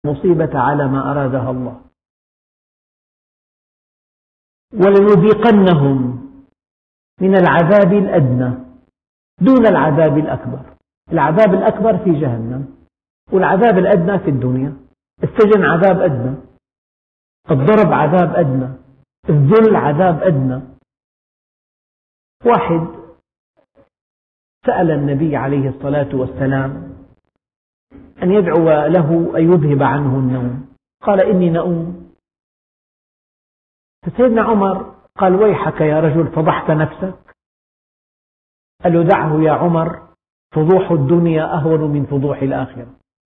المصيبة على ما أرادها الله. ولنذيقنهم من العذاب الأدنى دون العذاب الأكبر. العذاب الأكبر في جهنم، والعذاب الأدنى في الدنيا. السجن عذاب أدنى، الضرب عذاب أدنى، الذل عذاب أدنى. واحد سأل النبي عليه الصلاة والسلام أن يدعو له أن يذهب عنه النوم، قال إني نؤوم. فسيدنا عمر قال ويحك يا رجل فضحت نفسك. قال له دعه يا عمر، فضوح الدنيا أهون من فضوح الآخرة.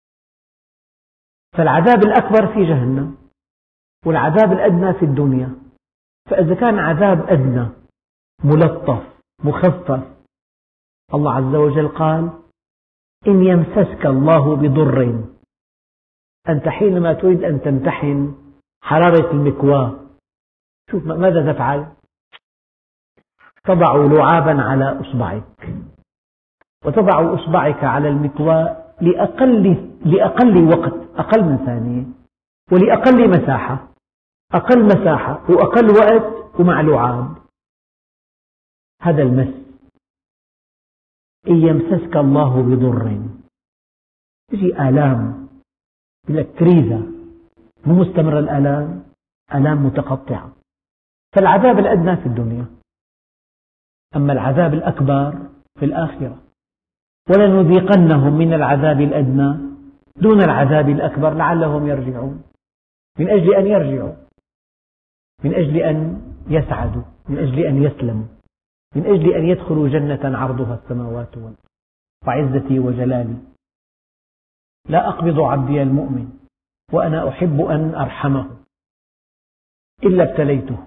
فالعذاب الأكبر في جهنم، والعذاب الأدنى في الدنيا. فإذا كان عذاب أدنى ملطف مخفف، الله عز وجل قال إن يمسسك الله بضر، أنت حينما تريد أن تمتحن حرارة المكواة، شوف ماذا تفعل؟ تضع لعابا على أصبعك، وتضع أصبعك على المكواة لأقل وقت، أقل من ثانية، ولأقل مساحة، أقل مساحة وأقل وقت ومع لعاب. هذا المس. إن يمسسك الله بضر، يجي آلام، كريزة مو مستمرة، الآلام آلام متقطعة. فالعذاب الأدنى في الدنيا، أما العذاب الأكبر في الآخرة. ولنذيقنهم من العذاب الأدنى دون العذاب الأكبر لعلهم يرجعون، من أجل أن يرجعوا، من أجل أن يسعدوا، من أجل أن يسلموا، من أجل أن يدخلوا جنة عرضها السماوات والأرض. وعزتي وجلالي لا أقبض عبدي المؤمن وأنا أحب أن أرحمه إلا ابتليته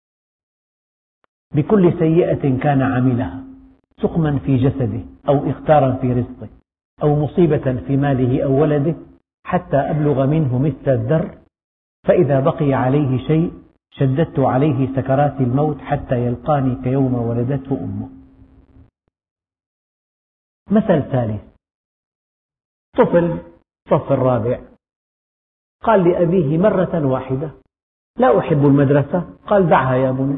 بكل سيئة كان عملها، سقما في جسده أو إخطارا في رزقه أو مصيبة في ماله أو ولده، حتى أبلغ منه مثل الذر، فإذا بقي عليه شيء شددت عليه سكرات الموت حتى يلقاني كيوم ولدته أمه. مثل ثالث، طفل صف الرابع قال لأبيه مرة واحدة لا أحب المدرسة، قال دعها يا بني.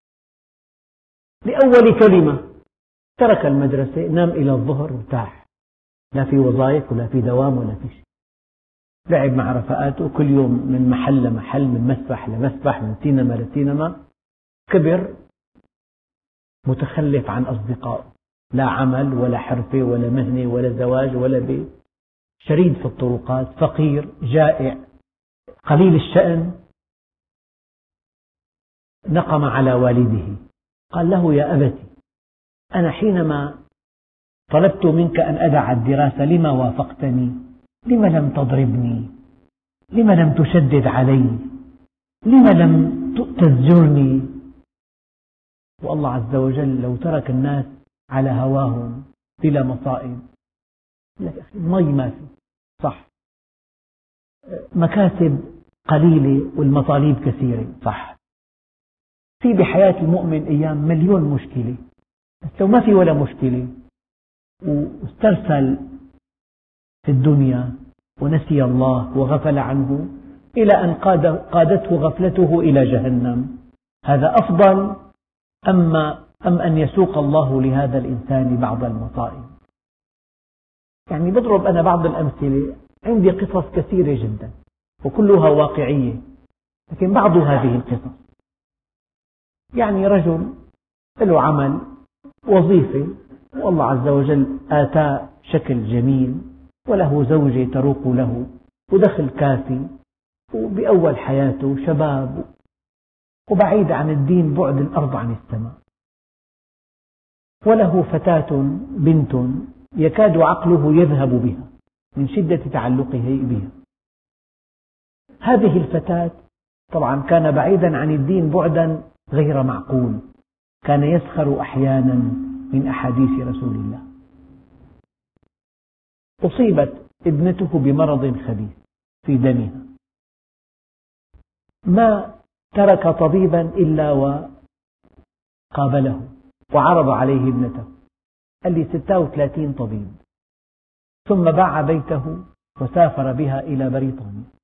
لأول كلمة ترك المدرسة، نام إلى الظهر وارتاح، لا في وظائف ولا في دوام ولا في شيء. لعب مع رفقاته كل يوم من محل لمحل، من مسبح لمسبح، من سينما لسينما. كبر متخلف عن أصدقائه، لا عمل ولا حرفة ولا مهنة ولا زواج ولا بيت، شريد في الطرقات، فقير جائع قليل الشأن. نقم على والده، قال له يا أبتي أنا حينما طلبت منك أن أدع الدراسة لما وافقتني؟ لما لم تضربني؟ لما لم تشدد علي؟ لما لم تزجرني؟ والله عز وجل لو ترك الناس على هواهم بلا مصائب، لك أخي مي ما في، صح، مكاسب قليلة والمطالب كثيرة، صح، في بحياة المؤمن أيام مليون مشكلة، بس لو ما في ولا مشكلة واسترسل في الدنيا ونسي الله وغفل عنه إلى أن قادته غفلته إلى جهنم، هذا أفضل أم أن يسوق الله لهذا الإنسان بعض المصائب. يعني بضرب أنا بعض الأمثلة، عندي قصص كثيرة جدا وكلها واقعية، لكن بعض هذه القصص يعني رجل له عمل وظيفة والله عز وجل آتاه شكل جميل وله زوجة تروق له ودخل كافي وبأول حياته شباب وبعيد عن الدين بعد الأرض عن السماء، وله فتاة بنت يكاد عقله يذهب بها من شدة تعلقه بها. هذه الفتاة طبعا كان بعيدا عن الدين بعدا غير معقول، كان يسخر أحيانا من أحاديث رسول الله. أصيبت ابنته بمرض خبيث في دمها، ما ترك طبيبا إلا وقابله وعرض عليه ابنته، قال لي 36 طبيب، ثم باع بيته وسافر بها إلى بريطانيا